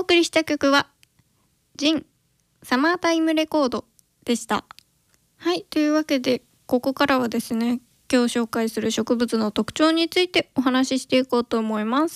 送りした曲はジンサマータイムレコードでした。はい、というわけでここからはですね、今日紹介する植物の特徴についてお話ししていこうと思います。